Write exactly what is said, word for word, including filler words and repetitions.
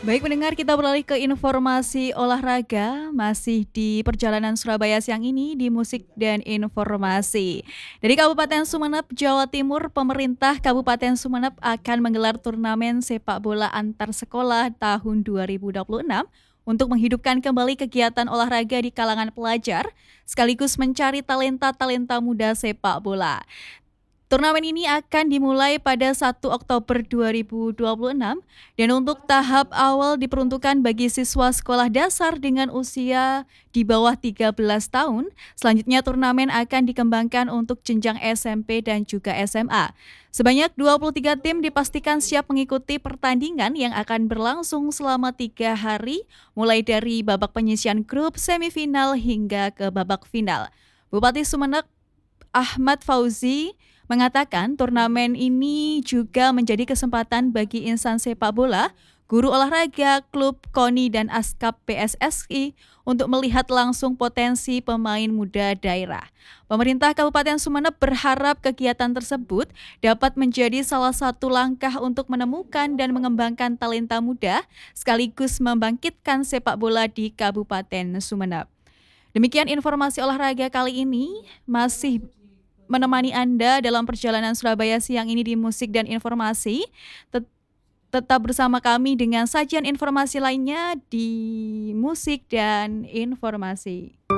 Baik pendengar, kita beralih ke informasi olahraga, masih di perjalanan Surabaya siang ini di musik dan informasi. Dari Kabupaten Sumeneb, Jawa Timur, pemerintah Kabupaten Sumeneb akan menggelar turnamen sepak bola antar sekolah tahun dua ribu dua puluh enam untuk menghidupkan kembali kegiatan olahraga di kalangan pelajar, sekaligus mencari talenta-talenta muda sepak bola. Turnamen ini akan dimulai pada satu Oktober dua ribu dua puluh enam dan untuk tahap awal diperuntukkan bagi siswa sekolah dasar dengan usia di bawah tiga belas tahun. Selanjutnya turnamen akan dikembangkan untuk jenjang S M P dan juga S M A. Sebanyak dua puluh tiga tim dipastikan siap mengikuti pertandingan yang akan berlangsung selama tiga hari, mulai dari babak penyisian grup, semifinal hingga ke babak final. Bupati Sumeneb Ahmad Fauzi mengatakan turnamen ini juga menjadi kesempatan bagi insan sepak bola, guru olahraga, klub, KONI, dan Askap P S S I untuk melihat langsung potensi pemain muda daerah. Pemerintah Kabupaten Sumeneb berharap kegiatan tersebut dapat menjadi salah satu langkah untuk menemukan dan mengembangkan talenta muda, sekaligus membangkitkan sepak bola di Kabupaten Sumeneb. Demikian informasi olahraga kali ini, masih menemani Anda dalam perjalanan Surabaya siang ini di musik dan informasi. Tet- Tetap bersama kami dengan sajian informasi lainnya di musik dan informasi.